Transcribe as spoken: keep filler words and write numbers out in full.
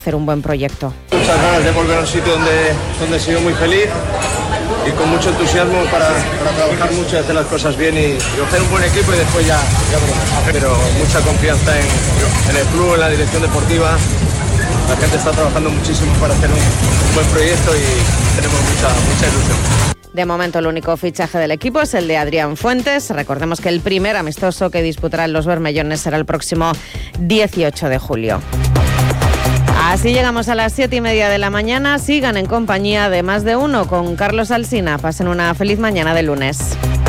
hacer un buen proyecto. Muchas ganas de volver a un sitio donde, donde he sido muy feliz y con mucho entusiasmo para, para trabajar mucho y hacer las cosas bien y, y hacer un buen equipo y después ya, ya veremos. Pero mucha confianza en, en el club, en la dirección deportiva. La gente está trabajando muchísimo para hacer un, un buen proyecto y tenemos mucha, mucha ilusión. De momento el único fichaje del equipo es el de Adrián Fuentes. Recordemos que el primer amistoso que disputarán los bermellones será el próximo dieciocho de julio. Así llegamos a las siete y media de la mañana. Sigan en compañía de Más de Uno con Carlos Alsina. Pasen una feliz mañana de lunes.